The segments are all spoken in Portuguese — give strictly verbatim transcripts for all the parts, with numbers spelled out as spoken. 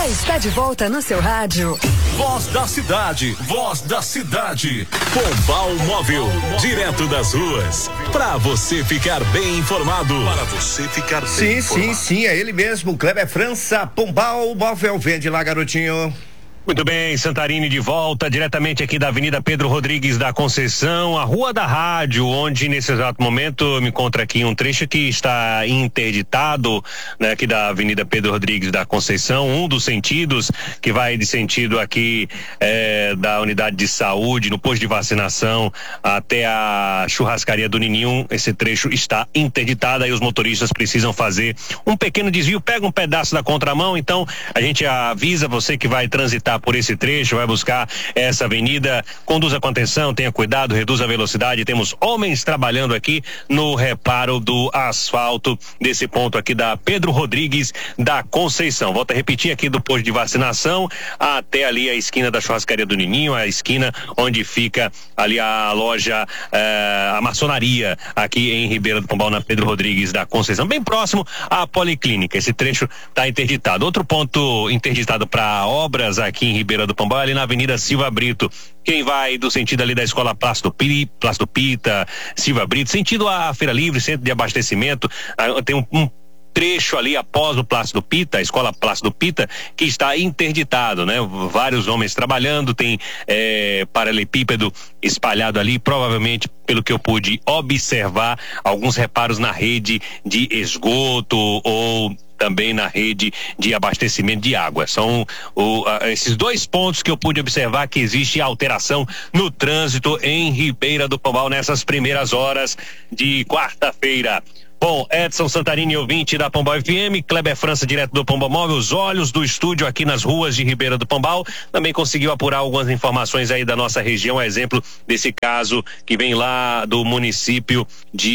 Já está de volta no seu rádio. Voz da cidade, voz da cidade. Pombal Móvel, direto das ruas. Pra você ficar bem informado. Para você ficar bem sim, informado. Sim, sim, sim, é ele mesmo, Kleber França, Pombal Móvel. Vende lá, garotinho. Muito bem, Santarini de volta, diretamente aqui da Avenida Pedro Rodrigues da Conceição, a Rua da Rádio, onde nesse exato momento eu me encontro aqui um trecho que está interditado, né, aqui da Avenida Pedro Rodrigues da Conceição, um dos sentidos que vai de sentido aqui eh, da unidade de saúde, no posto de vacinação até a churrascaria do Nininho. Esse trecho está interditado e os motoristas precisam fazer um pequeno desvio, pega um pedaço da contramão, então a gente avisa você que vai transitar por esse trecho, vai buscar essa avenida, conduza com atenção, tenha cuidado, reduza a velocidade. Temos homens trabalhando aqui no reparo do asfalto desse ponto aqui da Pedro Rodrigues da Conceição. Volto a repetir, aqui do posto de vacinação até ali a esquina da churrascaria do Nininho, a esquina onde fica ali a loja, eh, a maçonaria aqui em Ribeira do Pombal, na Pedro Rodrigues da Conceição, bem próximo à Policlínica. Esse trecho está interditado. Outro ponto interditado para obras aqui em Ribeira do Pombal, ali na Avenida Silva Brito. Quem vai do sentido ali da Escola Plácido Pi, Plácido Pita, Silva Brito, sentido a Feira Livre, centro de abastecimento, tem um, um trecho ali após o Plácido Pita, a Escola Plácido Pita, que está interditado, né? Vários homens trabalhando, tem é, paralelepípedo espalhado ali, provavelmente, pelo que eu pude observar, alguns reparos na rede de esgoto ou também na rede de abastecimento de água. São o, uh, esses dois pontos que eu pude observar que existe alteração no trânsito em Ribeira do Pombal nessas primeiras horas de quarta-feira. Bom, Edson Santarini, ouvinte da Pombal F M, Kleber França, direto do Pombal Móvel, os olhos do estúdio aqui nas ruas de Ribeira do Pombal, também conseguiu apurar algumas informações aí da nossa região, a exemplo desse caso que vem lá do município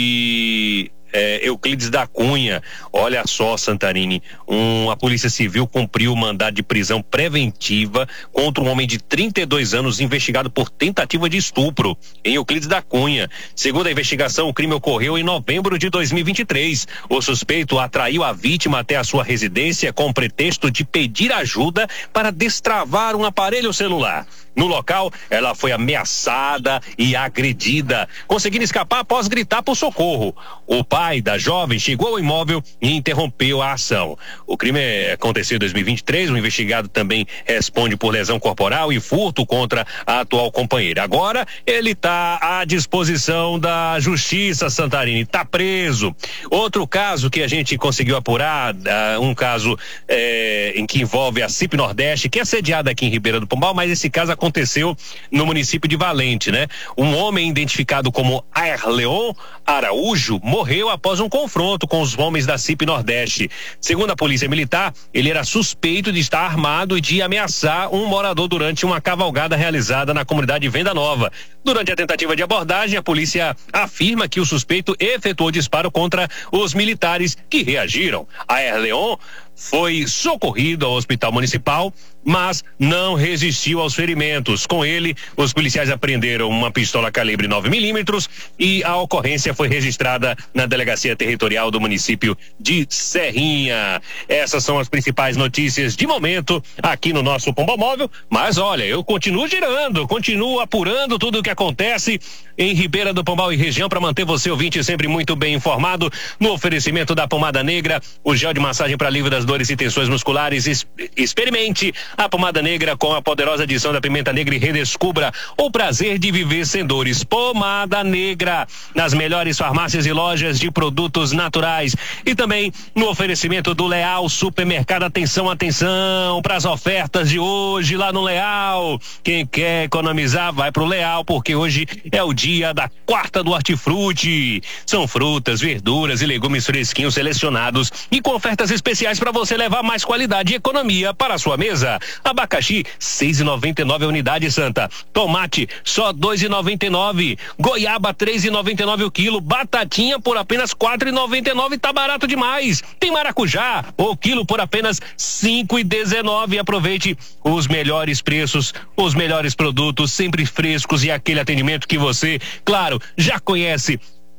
de É, Euclides da Cunha. Olha só, Santarini, um, a Polícia Civil cumpriu o mandado de prisão preventiva contra um homem de trinta e dois anos investigado por tentativa de estupro em Euclides da Cunha. Segundo a investigação, o crime ocorreu em novembro de dois mil e vinte e três. O suspeito atraiu a vítima até a sua residência com pretexto de pedir ajuda para destravar um aparelho celular. No local, ela foi ameaçada e agredida, conseguindo escapar após gritar por socorro. O pai da jovem chegou ao imóvel e interrompeu a ação. O crime aconteceu em dois mil e vinte e três, o investigado também responde por lesão corporal e furto contra a atual companheira. Agora, ele está à disposição da Justiça, Santarini, está preso. Outro caso que a gente conseguiu apurar, uh, um caso eh, em que envolve a C I P Nordeste, que é sediada aqui em Ribeira do Pombal, mas esse caso aconteceu aconteceu no município de Valente, né? Um homem identificado como Aerleon Araújo morreu após um confronto com os homens da C I P Nordeste. Segundo a Polícia Militar, ele era suspeito de estar armado e de ameaçar um morador durante uma cavalgada realizada na comunidade Venda Nova. Durante a tentativa de abordagem, a polícia afirma que o suspeito efetuou disparo contra os militares que reagiram. Aerleon foi socorrido ao hospital municipal, mas não resistiu aos ferimentos. Com ele, os policiais apreenderam uma pistola calibre nove milímetros e a ocorrência foi registrada na Delegacia Territorial do município de Serrinha. Essas são as principais notícias de momento aqui no nosso Pombal Móvel, mas olha, eu continuo girando, continuo apurando tudo o que acontece em Ribeira do Pombal e região para manter você, ouvinte, sempre muito bem informado no oferecimento da Pomada Negra, o gel de massagem para alívio das dores e tensões musculares. Es- experimente a Pomada Negra com a poderosa adição da pimenta negra e redescubra o prazer de viver sem dores. Pomada Negra, nas melhores farmácias e lojas de produtos naturais. E também no oferecimento do Leal Supermercado. Atenção, atenção para as ofertas de hoje lá no Leal. Quem quer economizar vai pro Leal, porque hoje é o dia da quarta do hortifruti. São frutas, verduras e legumes fresquinhos selecionados e com ofertas especiais para você levar mais qualidade e economia para a sua mesa. Abacaxi, seis reais e noventa e nove a unidade, Santa. Tomate, só dois reais e noventa e nove. Goiaba, três reais e noventa e nove o quilo. Batatinha por apenas quatro reais e noventa e nove, tá barato demais. Tem maracujá, o quilo por apenas cinco reais e dezenove. Aproveite os melhores preços, os melhores produtos, sempre frescos e aquele atendimento que você, claro, já conhece.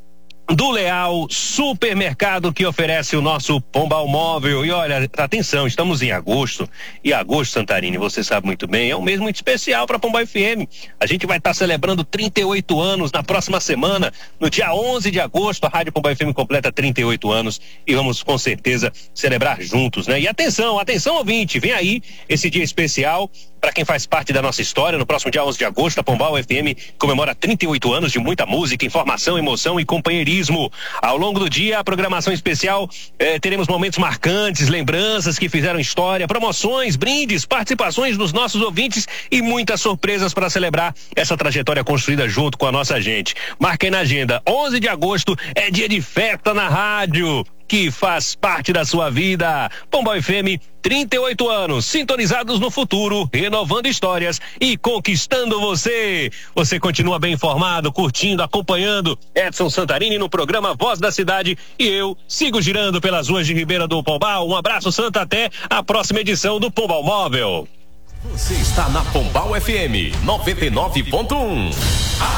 do Leal Supermercado, que oferece o nosso Pombal Móvel. E olha, atenção, estamos em agosto, e agosto, Santarini, você sabe muito bem, é um mês muito especial para Pombal F M. A gente vai estar tá celebrando trinta e oito anos na próxima semana, no dia onze de agosto, a Rádio Pombal F M completa trinta e oito anos e vamos com certeza celebrar juntos, né? E atenção, atenção ouvinte, vem aí esse dia especial para quem faz parte da nossa história. No próximo dia onze de agosto, a Pombal F M comemora trinta e oito anos de muita música, informação, emoção e companheirismo. Ao longo do dia, a programação especial, eh, teremos momentos marcantes, lembranças que fizeram história, promoções, brindes, participações dos nossos ouvintes e muitas surpresas para celebrar essa trajetória construída junto com a nossa gente. Marquem na agenda, onze de agosto é dia de festa na rádio, que faz parte da sua vida. Pombal F M, trinta e oito anos, sintonizados no futuro, renovando histórias e conquistando você. Você continua bem informado, curtindo, acompanhando Edson Santarini no programa Voz da Cidade, e eu sigo girando pelas ruas de Ribeira do Pombal. Um abraço, Santa, até a próxima edição do Pombal Móvel. Você está na Pombal F M noventa e nove ponto um.